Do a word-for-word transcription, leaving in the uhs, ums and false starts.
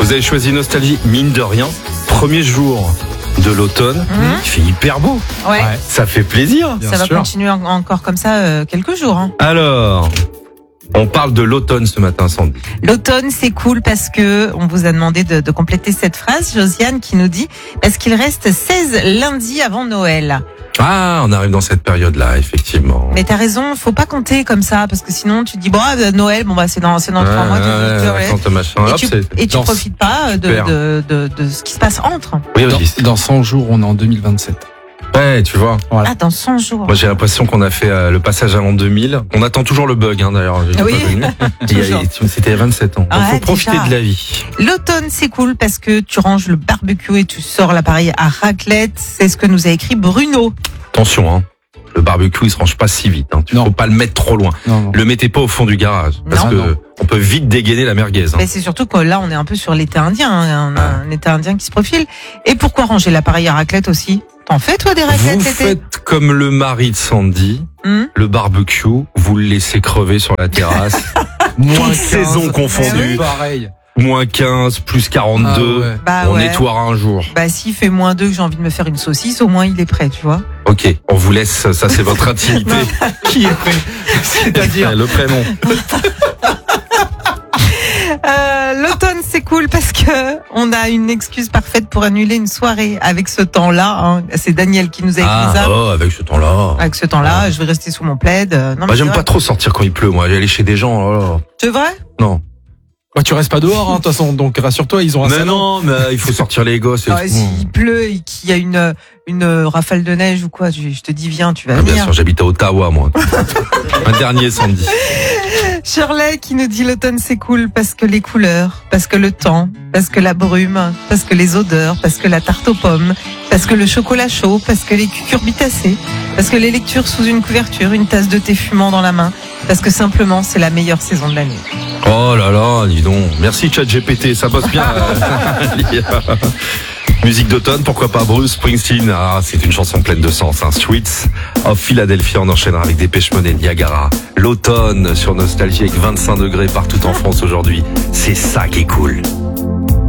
Vous avez choisi Nostalgie, mine de rien. Premier jour de l'automne, mmh. il fait hyper beau. Ouais. Ça fait plaisir. Ça va sûr. continuer en- encore comme ça euh, quelques jours. Hein. Alors, on parle de l'automne ce matin, Sandy. L'automne, c'est cool parce que on vous a demandé de, de compléter cette phrase. Josiane qui nous dit parce qu'il reste seize lundis avant Noël. Ah, on arrive dans cette période-là, effectivement. Mais t'as raison, faut pas compter comme ça parce que sinon tu te dis bon ah, Noël, bon bah c'est dans c'est dans trois Ouais, mois. Tu, ouais, tu, ouais. quand machin, Et hop, tu, c'est- et tu dans- profites pas de, Super. de, de, de ce qui se passe entre. Oui, Dans, vas-y. dans cent jours, on est en deux mille vingt-sept. Ouais, tu vois. Voilà. Ah, dans cent jours. Moi, j'ai l'impression qu'on a fait euh, le passage à l'an deux mille. On attend toujours le bug, hein, d'ailleurs. J'ai Oui. pas venu. Il y a- Toujours. C'était il y a vingt-sept ans. Il Ouais, faut profiter déjà. de la vie. L'automne, c'est cool parce que tu ranges le barbecue et tu sors l'appareil à raclette. C'est ce que nous a écrit Bruno. Attention, hein. Le barbecue, il se range pas si vite. Hein. Tu Non. faut pas le mettre trop loin. Non, non. Le mettez pas au fond du garage. Parce Non. que Non. on peut vite dégainer la merguez. Hein. Mais c'est surtout que là, on est un peu sur l'été indien. Hein. On a un été indien qui se profile. Et pourquoi ranger l'appareil à raclette aussi? T'en fais, toi, des raclettes Vous l'été? faites comme le mari de Sandy, Hum le barbecue, vous le laissez crever sur la terrasse. Moins Toutes saisons confondues. Pareil. Moins quinze, plus quarante-deux. Ah ouais. Bah on ouais. nettoiera un jour. Bah, s'il fait moins deux que j'ai envie de me faire une saucisse, au moins il est prêt, tu vois. Ok, on vous laisse, ça c'est votre intimité. Qui est prêt? C'est-à-dire. Le prénom. Euh, l'automne, c'est cool parce que on a une excuse parfaite pour annuler une soirée avec ce temps-là. Hein. C'est Daniel qui nous a écrit Ah, ça. oh, avec ce temps-là. Avec ce temps-là, je vais rester sous mon plaid. Euh, Non, mais Moi, c'est j'aime vrai. pas trop sortir quand il pleut, moi. Aller chez des gens, oh là là. C'est vrai? Non. Bah, tu restes pas dehors, hein, de toute façon. Donc, rassure-toi, ils ont un Mais salon. non, mais il faut sortir les gosses et Non, tout. s'il pleut et qu'il y a une, une rafale de neige ou quoi, je, je te dis viens, tu vas Ah, bien venir. sûr, j'habite à Ottawa, moi. Un dernier, Sandy. Shirley qui nous dit l'automne c'est cool parce que les couleurs, parce que le temps, parce que la brume, parce que les odeurs, parce que la tarte aux pommes, parce que le chocolat chaud, parce que les cucurbitacées, parce que les lectures sous une couverture, une tasse de thé fumant dans la main, parce que simplement c'est la meilleure saison de l'année. Oh là là, dis donc. Merci ChatGPT, ça bosse bien. euh, Musique d'automne, pourquoi pas Bruce Springsteen. Ah, c'est une chanson pleine de sens. Hein. Streets of Philadelphia, on enchaînera avec Dépêche Mode et Niagara. L'automne sur Nostalgie avec vingt-cinq degrés partout en France aujourd'hui. C'est ça qui est cool.